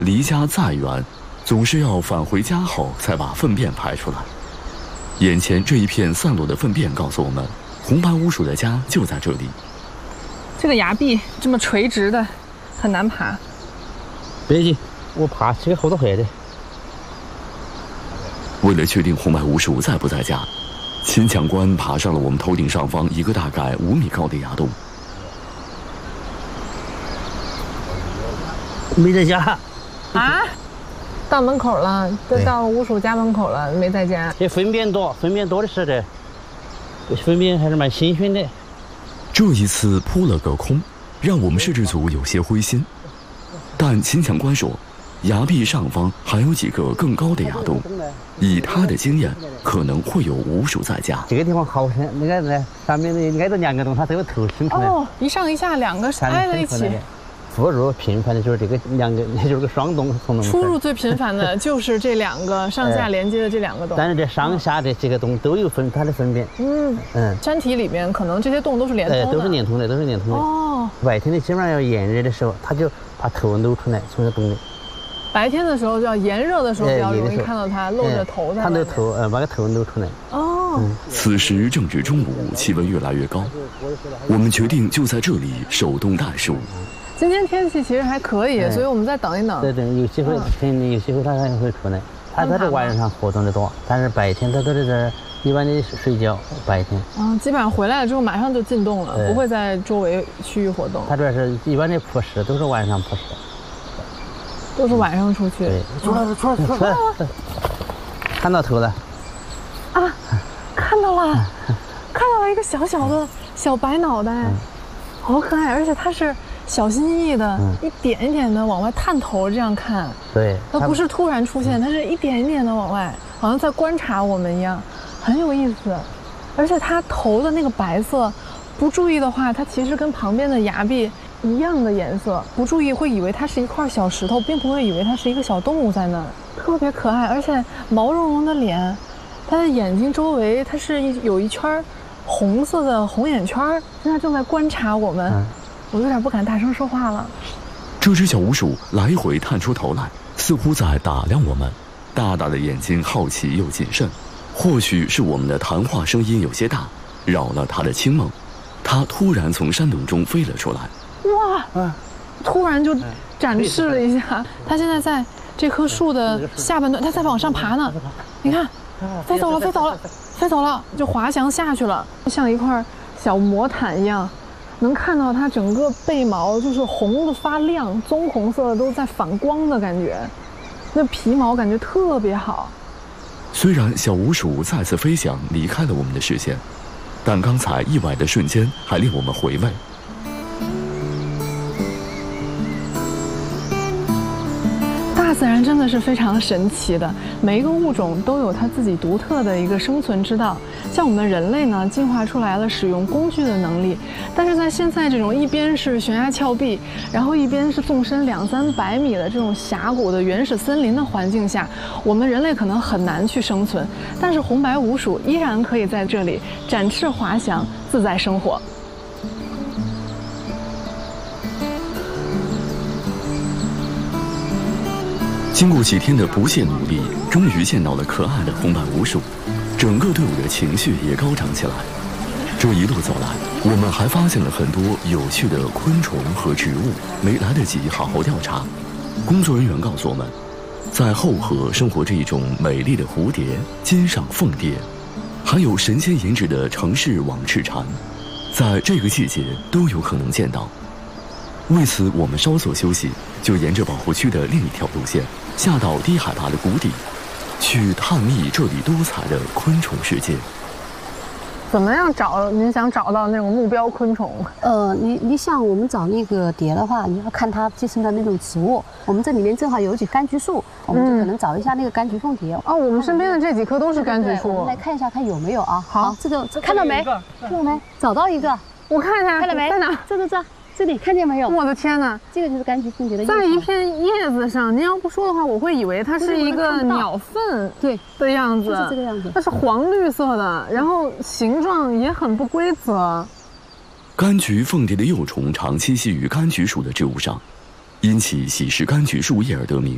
离家再远，总是要返回家后才把粪便排出来。眼前这一片散落的粪便告诉我们，红白鼯鼠的家就在这里。 这个崖壁这么垂直的，很难爬。 别急，我爬这个后头回来的。 为了确定红白鼯鼠在不在家，秦抢官爬上了我们头顶上方一个大概5米高的崖洞。 没在家。 啊？到门口了，都到鼯鼠家门口了，没在家。 这粪便多的是这，粪便还是蛮新鲜的。 这一次扑了个空，让我们摄制组有些灰心。但秦抢官说，崖壁上方还有几个更高的崖洞，以他的经验，可能会有鼯鼠在家。 这个地方好深，你看这上面挨着2个洞，它都有头伸出来。 哦，一上一下2个挨在一起。 出入频繁的就是这个2个，就是个双洞。 出入最频繁的就是这2个上下连接的这2个洞。 但是这上下这几个洞都有它的粪便。 山体里面可能这些洞都是连通的。 都是连通的。哦。白天的基本上要炎热的时候，它就把头露出来，从这洞里。 白天的时候要炎热的时候比较容易看到它露着头在。 它的头把个头露出来。 哦。 此时正值中午，气温越来越高，我们决定就在这里手动袋鼠。 今天天气其实还可以，所以我们再等一等。 对，有机会它还会出来。它在晚上活动的多，但是白天它都在这一般的睡觉。白天。基本上回来了之后马上就进洞了，不会在周围区域活动。 它主要是一般的扑食都是晚上扑食。 都是晚上出去。 对，出来，看到头了。 啊，看到了一个小小的小白脑袋，好可爱，而且它是小心翼翼的，一点一点的往外探头，这样看。 对， 它不是突然出现，它是一点一点的往外，好像在观察我们一样，很有意思。而且它头的那个白色，不注意的话，它其实跟旁边的崖壁一样的颜色，不注意会以为它是一块小石头，并不会以为它是一个小动物在那儿，特别可爱，而且毛茸茸的脸，它的眼睛周围它是有一圈红色的红眼圈，现在正在观察我们。我有点不敢大声说话了。 这只小鼯鼠来回探出头来，似乎在打量我们，大大的眼睛好奇又谨慎。或许是我们的谈话声音有些大，扰了它的清梦，它突然从山洞中飞了出来。 哇！突然就展示了一下，它现在在这棵树的下半段，它在往上爬呢。你看，飞走了，就滑翔下去了，像一块小魔毯一样。能看到它整个背毛就是红的发亮，棕红色的都在反光的感觉，那皮毛感觉特别好。 虽然小鼯鼠再次飞翔离开了我们的视线，但刚才意外的瞬间还令我们回味。 大自然真的是非常神奇的，每一个物种都有它自己独特的一个生存之道。像我们人类呢，进化出来了使用工具的能力，但是在现在这种一边是悬崖峭壁，然后一边是纵深200-300米的这种峡谷的原始森林的环境下，我们人类可能很难去生存。但是红白鼯鼠依然可以在这里展翅滑翔，自在生活。 经过几天的不懈努力，终于见到了可爱的红白鼯鼠，整个队伍的情绪也高涨起来。这一路走来，我们还发现了很多有趣的昆虫和植物，没来得及好好调查。工作人员告诉我们，在后河生活着一种美丽的蝴蝶——金上凤蝶，还有神仙颜值的城市网翅蝉，在这个季节都有可能见到。为此，我们稍作休息，就沿着保护区的另一条路线下到低海拔的谷底，去探秘这里多彩的昆虫世界。 怎么样找？您想找到那种目标昆虫？ 你像我们找那个蝶的话，你要看它寄生的那种植物。我们这里面正好有几柑橘树，我们就可能找一下那个柑橘凤蝶。 哦，我们身边的这几棵都是柑橘树。 我们来看一下，看有没有啊？ 好， 这个看到没？看到没？找到一个， 我看一下， 看到没？ 在哪？ 这里看见没有？ 我的天哪， 这个就是柑橘凤蝶的。 在一片叶子上，您要不说的话，我会以为它是一个鸟粪的样子， 就是这个样子。 它是黄绿色的，然后形状也很不规则。 柑橘凤蝶的幼虫常栖息于柑橘树的植物上，因其喜食柑橘树叶而得名。